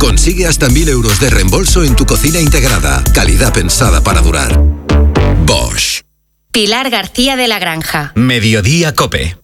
Consigue hasta 1.000 euros de reembolso en tu cocina integrada. Calidad pensada para durar. Bosch. Pilar García de la Granja. Mediodía COPE.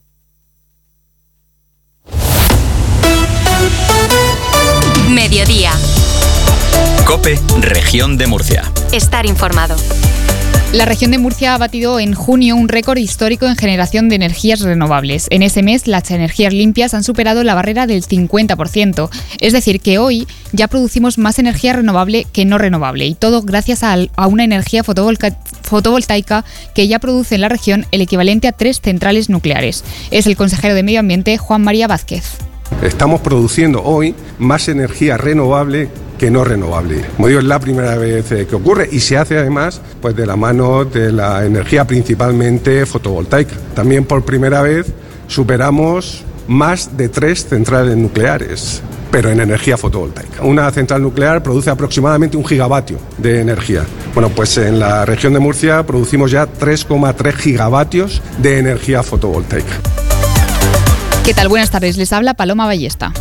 Mediodía. COPE, Región de Murcia. Estar informado. La región de Murcia ha batido en junio un récord histórico en generación de energías renovables. En ese mes, las energías limpias han superado la barrera del 50%. Es decir, que hoy ya producimos más energía renovable que no renovable. Y todo gracias a una energía fotovoltaica que ya produce en la región el equivalente a 3 centrales nucleares. Es el consejero de Medio Ambiente, Juan María Vázquez. Estamos produciendo hoy más energía renovable que no renovable. Como digo, es la primera vez que ocurre y se hace además pues de la mano de la energía principalmente fotovoltaica. También por primera vez superamos más de 3 centrales nucleares, pero en energía fotovoltaica. Una central nuclear produce aproximadamente 1 gigavatio de energía. Bueno, pues en la región de Murcia producimos ya 3,3 gigavatios de energía fotovoltaica. ¿Qué tal? Buenas tardes. Les habla Paloma Ballesta.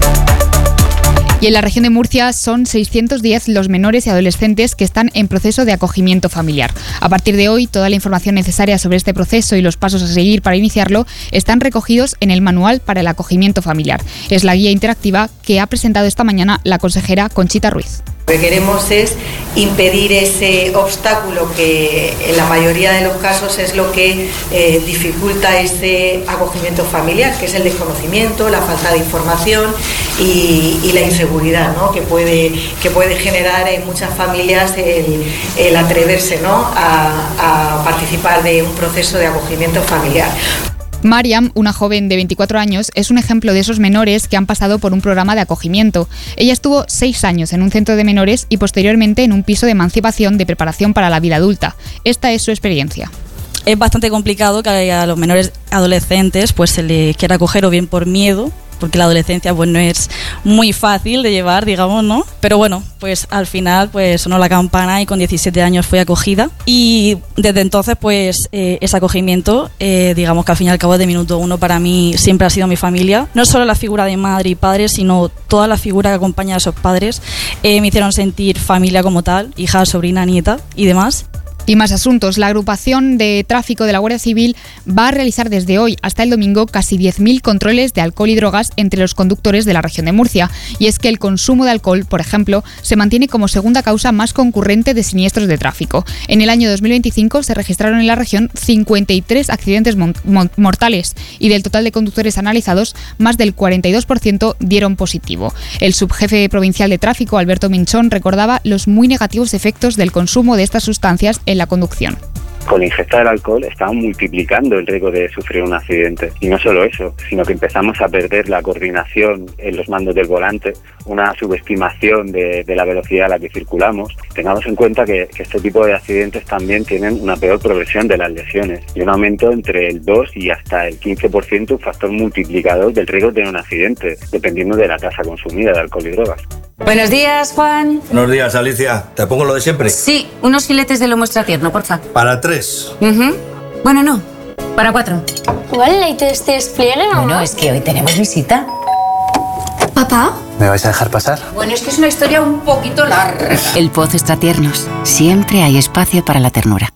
Y en la región de Murcia son 610 los menores y adolescentes que están en proceso de acogimiento familiar. A partir de hoy, toda la información necesaria sobre este proceso y los pasos a seguir para iniciarlo están recogidos en el Manual para el Acogimiento Familiar. Es la guía interactiva que ha presentado esta mañana la consejera Conchita Ruiz. Lo que queremos es impedir ese obstáculo que en la mayoría de los casos es lo que dificulta ese acogimiento familiar, que es el desconocimiento, la falta de información y la inseguridad, ¿no? que puede generar en muchas familias el atreverse, ¿no? a participar de un proceso de acogimiento familiar. Mariam, una joven de 24 años, es un ejemplo de esos menores que han pasado por un programa de acogimiento. Ella estuvo 6 años en un centro de menores y posteriormente en un piso de emancipación de preparación para la vida adulta. Esta es su experiencia. Es bastante complicado que a los menores adolescentes pues se les quiera acoger o bien por miedo, porque la adolescencia pues no es muy fácil de llevar, digamos, ¿no? Pero bueno, pues al final pues sonó la campana y con 17 años fui acogida y desde entonces pues ese acogimiento, digamos que al fin y al cabo de minuto 1 para mí siempre ha sido mi familia. No solo la figura de madre y padre, sino toda la figura que acompaña a esos padres me hicieron sentir familia como tal, hija, sobrina, nieta y demás. Y más asuntos. La agrupación de tráfico de la Guardia Civil va a realizar desde hoy hasta el domingo casi 10.000 controles de alcohol y drogas entre los conductores de la región de Murcia. Y es que el consumo de alcohol, por ejemplo, se mantiene como segunda causa más concurrente de siniestros de tráfico. En el año 2025 se registraron en la región 53 accidentes mortales y del total de conductores analizados, más del 42% dieron positivo. El subjefe provincial de tráfico, Alberto Minchón, recordaba los muy negativos efectos del consumo de estas sustancias en la conducción. Con la ingesta del alcohol estamos multiplicando el riesgo de sufrir un accidente. Y no solo eso, sino que empezamos a perder la coordinación en los mandos del volante, una subestimación de la velocidad a la que circulamos. Tengamos en cuenta que este tipo de accidentes también tienen una peor progresión de las lesiones y un aumento entre el 2 y hasta el 15%, un factor multiplicador del riesgo de tener un accidente, dependiendo de la tasa consumida de alcohol y drogas. Buenos días, Juan. Buenos días, Alicia. ¿Te pongo lo de siempre? Sí, unos filetes de lomo extra tierno, porfa. Para 3. Bueno, no, para 4. ¿Cuál leite de este despliegue, mamá? Bueno, es que hoy tenemos visita. ¿Papá? ¿Me vais a dejar pasar? Bueno, es que es una historia un poquito larga. El Pozo Extra Tiernos. Siempre hay espacio para la ternura.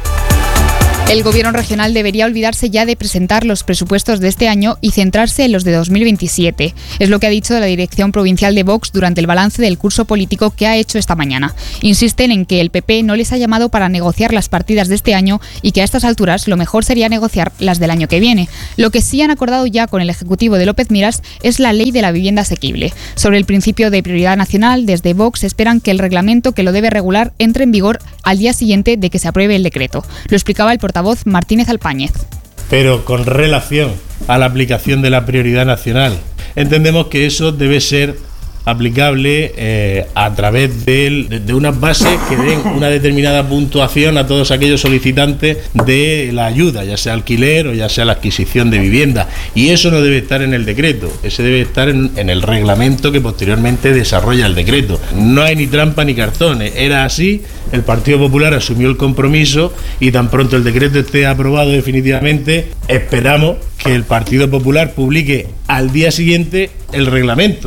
El gobierno regional debería olvidarse ya de presentar los presupuestos de este año y centrarse en los de 2027. Es lo que ha dicho la Dirección Provincial de Vox durante el balance del curso político que ha hecho esta mañana. Insisten en que el PP no les ha llamado para negociar las partidas de este año y que a estas alturas lo mejor sería negociar las del año que viene. Lo que sí han acordado ya con el Ejecutivo de López Miras es la Ley de la Vivienda Asequible. Sobre el principio de prioridad nacional, desde Vox esperan que el reglamento que lo debe regular entre en vigor al día siguiente de que se apruebe el decreto. Lo explicaba el portavoz Martínez Alpáñez. Pero con relación a la aplicación de la prioridad nacional, entendemos que eso debe ser aplicable a través de unas bases que den una determinada puntuación a todos aquellos solicitantes de la ayuda, ya sea alquiler o ya sea la adquisición de vivienda. Y eso no debe estar en el decreto, ese debe estar en el reglamento que posteriormente desarrolla el decreto. No hay ni trampa ni cartones, era así, el Partido Popular asumió el compromiso y tan pronto el decreto esté aprobado definitivamente, esperamos que el Partido Popular publique al día siguiente el reglamento.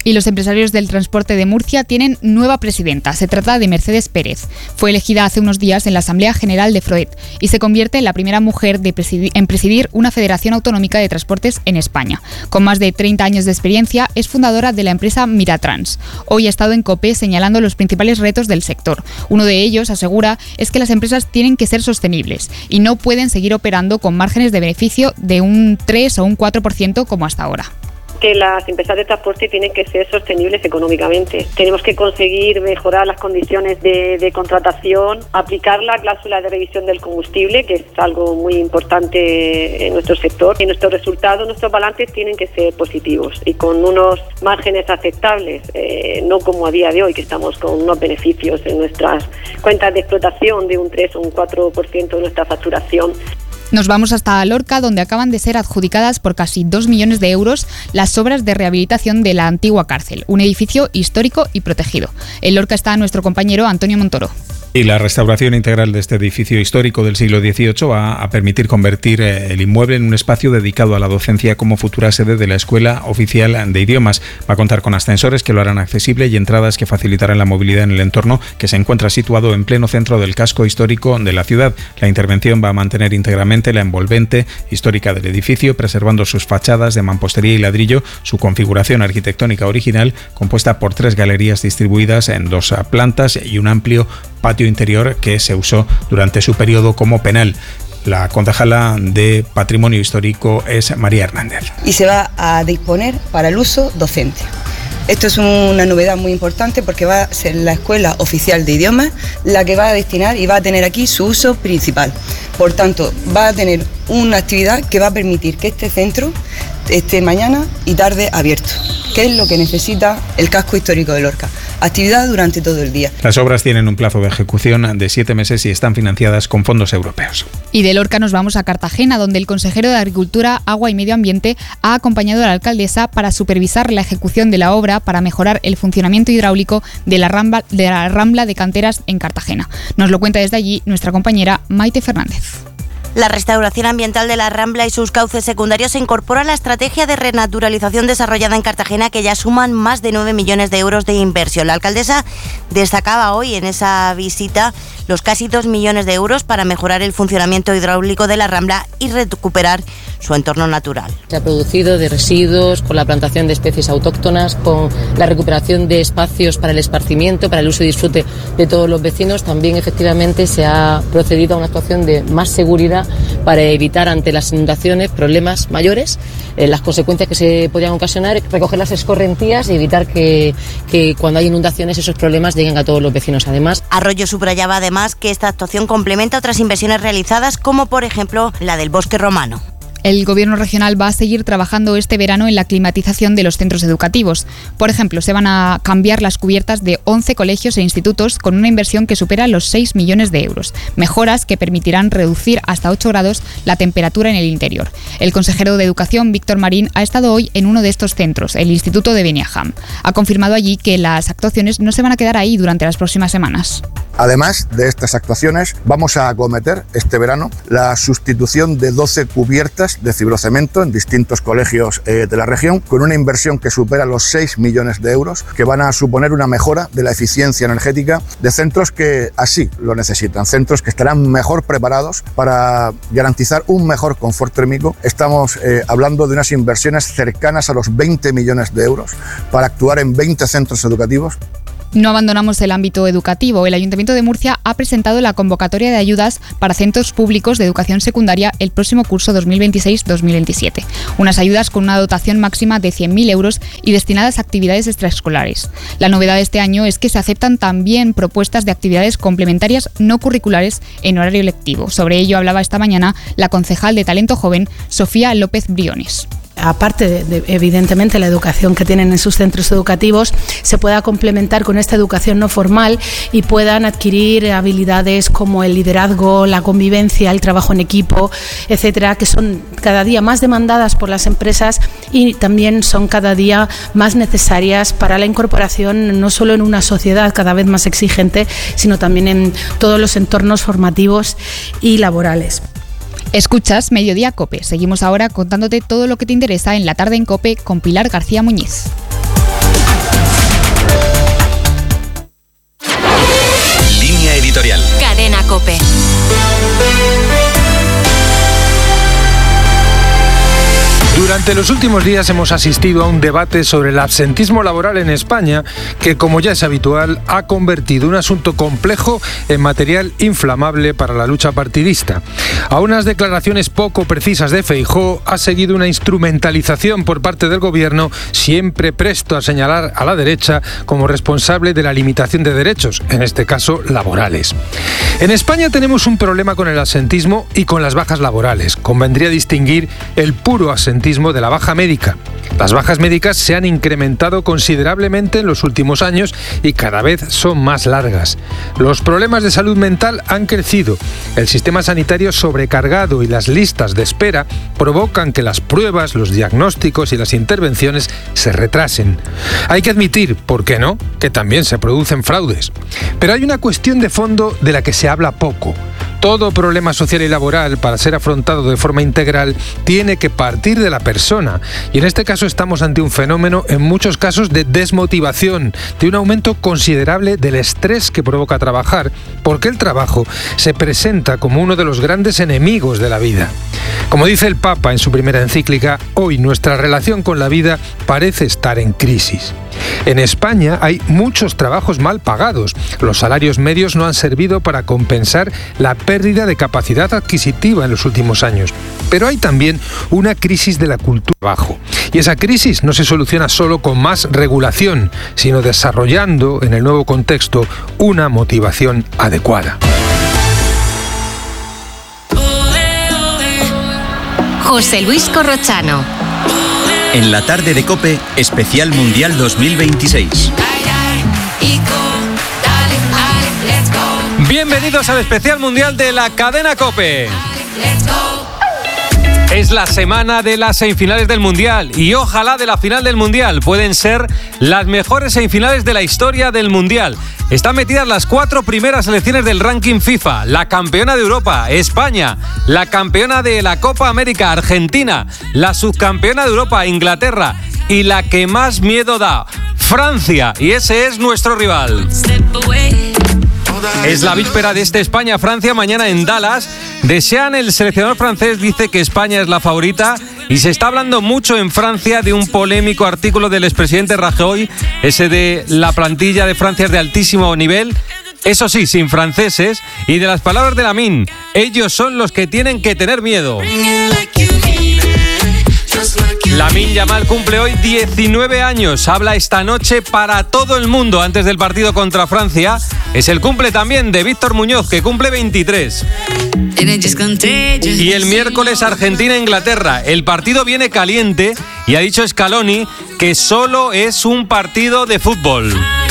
Y los empresarios del transporte de Murcia tienen nueva presidenta. Se trata de Mercedes Pérez. Fue elegida hace unos días en la Asamblea General de FROET y se convierte en la primera mujer en presidir una federación autonómica de transportes en España. Con más de 30 años de experiencia, es fundadora de la empresa Miratrans. Hoy ha estado en COPE señalando los principales retos del sector. Uno de ellos, asegura, es que las empresas tienen que ser sostenibles y no pueden seguir operando con márgenes de beneficio de un 3 o un 4% como hasta ahora. Que las empresas de transporte tienen que ser sostenibles económicamente. Tenemos que conseguir mejorar las condiciones de contratación, aplicar la cláusula de revisión del combustible, que es algo muy importante en nuestro sector. Y nuestros resultados, nuestros balances tienen que ser positivos y con unos márgenes aceptables, no como a día de hoy, que estamos con unos beneficios en nuestras cuentas de explotación de un 3 o un 4% de nuestra facturación. Nos vamos hasta Lorca, donde acaban de ser adjudicadas por casi 2 millones de euros las obras de rehabilitación de la antigua cárcel, un edificio histórico y protegido. En Lorca está nuestro compañero Antonio Montoro. Y la restauración integral de este edificio histórico del siglo XVIII va a permitir convertir el inmueble en un espacio dedicado a la docencia como futura sede de la Escuela Oficial de Idiomas. Va a contar con ascensores que lo harán accesible y entradas que facilitarán la movilidad en el entorno, que se encuentra situado en pleno centro del casco histórico de la ciudad. La intervención va a mantener íntegramente la envolvente histórica del edificio, preservando sus fachadas de mampostería y ladrillo, su configuración arquitectónica original, compuesta por 3 galerías distribuidas en 2 plantas y un amplio patio interior que se usó durante su periodo como penal. La concejala de Patrimonio Histórico es María Hernández. Y se va a disponer para el uso docente. Esto es una novedad muy importante porque va a ser la Escuela Oficial de Idiomas la que va a destinar y va a tener aquí su uso principal. Por tanto, va a tener una actividad que va a permitir que este centro esté mañana y tarde abierto, que es lo que necesita el casco histórico de Lorca. Actividad durante todo el día. Las obras tienen un plazo de ejecución de 7 meses y están financiadas con fondos europeos. Y de Lorca nos vamos a Cartagena, donde el consejero de Agricultura, Agua y Medio Ambiente ha acompañado a la alcaldesa para supervisar la ejecución de la obra para mejorar el funcionamiento hidráulico de la Rambla de Canteras en Cartagena. Nos lo cuenta desde allí nuestra compañera Maite Fernández. La restauración ambiental de la Rambla y sus cauces secundarios se incorpora a la estrategia de renaturalización desarrollada en Cartagena, que ya suman más de 9 millones de euros de inversión. La alcaldesa destacaba hoy en esa visita los casi 2 millones de euros para mejorar el funcionamiento hidráulico de la Rambla y recuperar su entorno natural. Se ha producido de residuos, con la plantación de especies autóctonas, con la recuperación de espacios para el esparcimiento, para el uso y disfrute de todos los vecinos. También efectivamente se ha procedido a una actuación de más seguridad para evitar ante las inundaciones problemas mayores, las consecuencias que se podían ocasionar, recoger las escorrentías y evitar que cuando hay inundaciones esos problemas lleguen a todos los vecinos. Además, Arroyo subrayaba además que esta actuación complementa otras inversiones realizadas, como por ejemplo la del Bosque Romano. El Gobierno regional va a seguir trabajando este verano en la climatización de los centros educativos. Por ejemplo, se van a cambiar las cubiertas de 11 colegios e institutos con una inversión que supera los 6 millones de euros. Mejoras que permitirán reducir hasta 8 grados la temperatura en el interior. El consejero de Educación, Víctor Marín, ha estado hoy en uno de estos centros, el Instituto de Beniaham. Ha confirmado allí que las actuaciones no se van a quedar ahí durante las próximas semanas. Además de estas actuaciones, vamos a acometer este verano la sustitución de 12 cubiertas de fibrocemento en distintos colegios de la región, con una inversión que supera los 6 millones de euros, que van a suponer una mejora de la eficiencia energética de centros que así lo necesitan, centros que estarán mejor preparados para garantizar un mejor confort térmico. Estamos hablando de unas inversiones cercanas a los 20 millones de euros para actuar en 20 centros educativos. No abandonamos el ámbito educativo. El Ayuntamiento de Murcia ha presentado la convocatoria de ayudas para centros públicos de educación secundaria el próximo curso 2026-2027. Unas ayudas con una dotación máxima de 100.000 euros y destinadas a actividades extraescolares. La novedad de este año es que se aceptan también propuestas de actividades complementarias no curriculares en horario lectivo. Sobre ello hablaba esta mañana la concejal de Talento Joven, Sofía López Briones. Aparte de evidentemente la educación que tienen en sus centros educativos, se pueda complementar con esta educación no formal y puedan adquirir habilidades como el liderazgo, la convivencia, el trabajo en equipo, etcétera, que son cada día más demandadas por las empresas y también son cada día más necesarias para la incorporación no solo en una sociedad cada vez más exigente, sino también en todos los entornos formativos y laborales. Escuchas Mediodía COPE. Seguimos ahora contándote todo lo que te interesa en la tarde en COPE con Pilar García Muñiz. Durante los últimos días hemos asistido a un debate sobre el absentismo laboral en España que, como ya es habitual, ha convertido un asunto complejo en material inflamable para la lucha partidista. A unas declaraciones poco precisas de Feijóo ha seguido una instrumentalización por parte del gobierno, siempre presto a señalar a la derecha como responsable de la limitación de derechos, en este caso laborales. En España tenemos un problema con el absentismo y con las bajas laborales. Convendría distinguir el puro absentismo de la baja médica. Las bajas médicas se han incrementado considerablemente en los últimos años y cada vez son más largas. Los problemas de salud mental han crecido. El sistema sanitario sobrecargado y las listas de espera provocan que las pruebas, los diagnósticos y las intervenciones se retrasen. Hay que admitir, ¿por qué no?, que también se producen fraudes. Pero hay una cuestión de fondo de la que se habla poco. Todo problema social y laboral, para ser afrontado de forma integral, tiene que partir de la persona. Y en este caso estamos ante un fenómeno, en muchos casos, de desmotivación, de un aumento considerable del estrés que provoca trabajar, porque el trabajo se presenta como uno de los grandes enemigos de la vida. Como dice el Papa en su primera encíclica, hoy nuestra relación con la vida parece estar en crisis. En España hay muchos trabajos mal pagados. Los salarios medios no han servido para compensar la pérdida de capacidad adquisitiva en los últimos años. Pero hay también una crisis de la cultura del trabajo. Y esa crisis no se soluciona solo con más regulación, sino desarrollando en el nuevo contexto una motivación adecuada. José Luis Corrochano. En la tarde de COPE, especial Mundial 2026. Bienvenidos al especial Mundial de la cadena COPE. Es la semana de las semifinales del Mundial y ojalá de la final del Mundial. Pueden ser las mejores semifinales de la historia del Mundial. Están metidas las 4 primeras selecciones del ranking FIFA. La campeona de Europa, España. La campeona de la Copa América, Argentina. La subcampeona de Europa, Inglaterra. Y la que más miedo da, Francia. Y ese es nuestro rival. Es la víspera de este España-Francia mañana en Dallas. Desean, el seleccionador francés dice que España es la favorita y se está hablando mucho en Francia de un polémico artículo del expresidente Rajoy, ese de la plantilla de Francia es de altísimo nivel, eso sí, sin franceses, y de las palabras de Lamine, ellos son los que tienen que tener miedo. Lamine Yamal cumple hoy 19 años, habla esta noche para todo el mundo antes del partido contra Francia. Es el cumple también de Víctor Muñoz, que cumple 23. Y el miércoles Argentina-Inglaterra. El partido viene caliente y ha dicho Scaloni que solo es un partido de fútbol.